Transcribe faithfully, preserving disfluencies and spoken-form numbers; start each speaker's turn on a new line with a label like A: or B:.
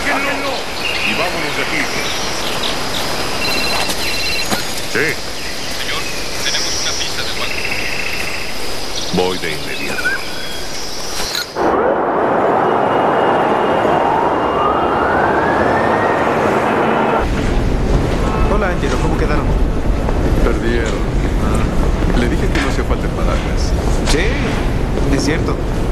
A: ¡Sáquenlo! Y vámonos de aquí. Sí.
B: Señor, tenemos una pista del banco.
A: Voy de inmediato.
C: Hola, Angelo, ¿cómo quedaron?
D: Perdieron. Le dije que no hacía falta palabras.
C: Sí, es cierto.